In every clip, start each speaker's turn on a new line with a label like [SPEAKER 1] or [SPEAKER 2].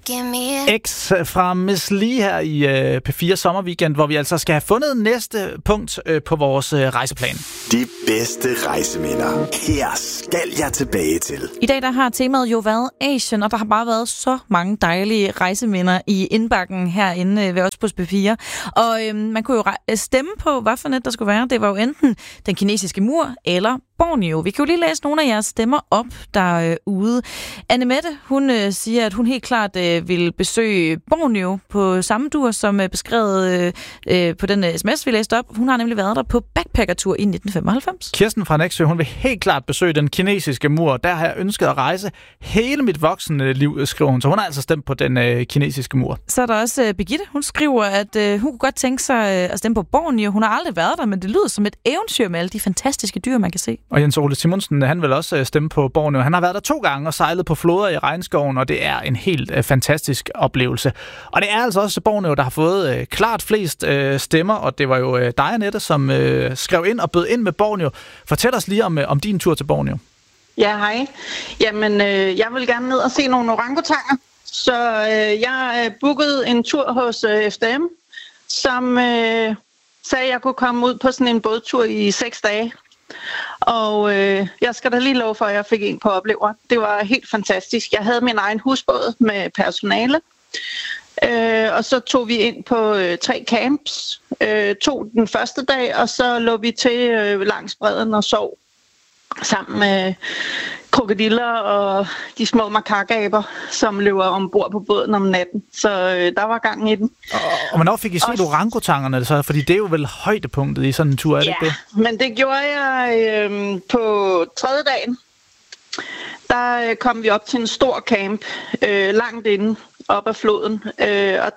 [SPEAKER 1] X fra Miss Li her i P4 Sommerweekend, hvor vi altså skal have fundet næste punkt på vores rejseplan.
[SPEAKER 2] De bedste rejseminder. Her skal jeg tilbage til.
[SPEAKER 3] I dag der har temaet jo været Asien, og der har bare været så mange dejlige rejseminder i indbakken herinde ved os på P4. Og man kunne jo stemme på, hvad for net der skulle være. Det var jo enten den kinesiske mur eller Borneo. Vi kan jo lige læse nogle af jeres stemmer op derude. Annemette, hun siger, at hun helt klart vil besøge Borneo på samme dur, som beskrevet på den sms, vi læste op. Hun har nemlig været der på backpackertur i 1995.
[SPEAKER 1] Kirsten fra Nexø, hun vil helt klart besøge den kinesiske mur. Der har jeg ønsket at rejse hele mit voksne liv, skriver hun. Så hun har altså stemt på den kinesiske mur.
[SPEAKER 3] Så er der også Birgitte. Hun skriver, at hun kunne godt tænke sig at stemme på Borneo. Hun har aldrig været der, men det lyder som et eventyr med alle de fantastiske dyr, man kan se.
[SPEAKER 1] Og Jens Ole Simonsen, han vil også stemme på Borneo. Han har været der 2 gange og sejlet på floder i regnskoven, og det er en helt fantastisk oplevelse. Og det er altså også Borneo, der har fået klart flest stemmer, og det var jo dig, Annette, som skrev ind og bød ind med Borneo. Fortæl os lige om din tur til Borneo.
[SPEAKER 4] Ja, hej. Jamen, jeg vil gerne ned og se nogle orangutanger, så jeg bookede en tur hos FDM, som sagde, at jeg kunne komme ud på sådan en bådtur i 6 dage. Og jeg skal da lige love for, at jeg fik en på oplever. Det var helt fantastisk. Jeg havde min egen husbåd med personale. Og så tog vi ind på 3 camps. 2 den første dag, og så lå vi til langs bredden og sov sammen med krokodiller og de små makakaber, som løber ombord på båden om natten. Så der var gang i den.
[SPEAKER 1] Og hvornår fik I set orangutangerne så? Fordi det er jo vel højdepunktet i sådan en tur, er det ikke det?
[SPEAKER 4] Ja, men det gjorde jeg på 3. dagen. Der kom vi op til en stor camp langt inde op ad floden. Og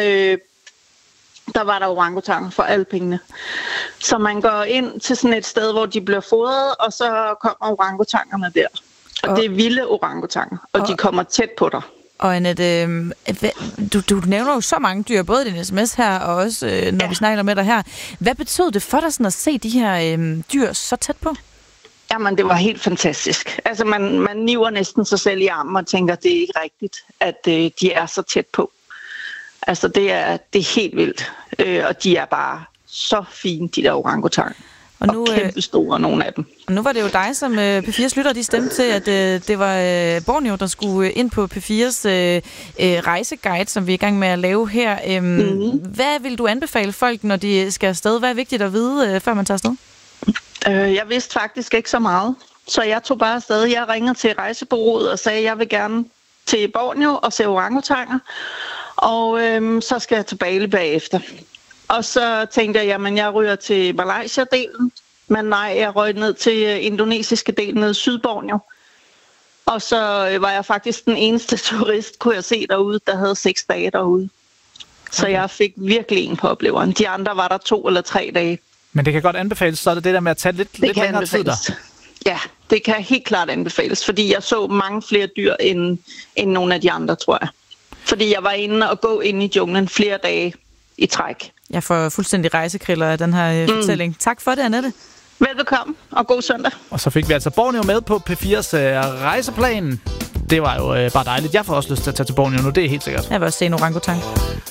[SPEAKER 4] der var der orangutanger for alle pengene. Så man går ind til sådan et sted, hvor de bliver fodret, og så kommer orangutangerne der. Og det er vilde orangutanger, og de kommer tæt på dig.
[SPEAKER 3] Og Annette, du nævner jo så mange dyr, både i din sms her, og også når vi snakker med dig her. Hvad betød det for dig sådan at se de her dyr så tæt på?
[SPEAKER 4] Jamen, det var helt fantastisk. Altså, man niver næsten sig selv i armen og tænker, at det er ikke rigtigt, at de er så tæt på. Altså, det er helt vildt. Og de er bare så fine, de der orangutanger. Og kæmpe store, nogle af dem.
[SPEAKER 3] Og nu var det jo dig, som P4's lytter, de stemte til, at det var Borneo, der skulle ind på P4's rejseguide, som vi er i gang med at lave her. Hvad vil du anbefale folk, når de skal afsted? Hvad er vigtigt at vide, før man tager afsted?
[SPEAKER 4] Jeg vidste faktisk ikke så meget, så jeg tog bare afsted. Jeg ringede til rejsebureauet og sagde, at jeg vil gerne til Borneo og se orangutanger, og så skal jeg til Bali bagefter. Og så tænkte jeg, jamen jeg ryger til Malaysia-delen, men nej, jeg røg ned til indonesiske delen ned i Sydborneo. Og så var jeg faktisk den eneste turist, kunne jeg se derude, der havde 6 dage derude. Så jeg fik virkelig en på opleveren. De andre var der 2 eller 3 dage.
[SPEAKER 1] Men det kan godt anbefales, så er det der med at tage lidt længere tid der.
[SPEAKER 4] Ja, det kan helt klart anbefales, fordi jeg så mange flere dyr end nogle af de andre, tror jeg. Fordi jeg var inde og gå ind i junglen flere dage i træk.
[SPEAKER 3] Jeg får fuldstændig rejsekriller af den her fortælling. Tak for det, Annette.
[SPEAKER 4] Velbekomme, og god søndag.
[SPEAKER 1] Og så fik vi altså Borneo med på P4's rejseplan. Det var jo bare dejligt. Jeg får også lyst til at tage til Borneo nu, det er helt sikkert.
[SPEAKER 3] Jeg vil også se en orangutang.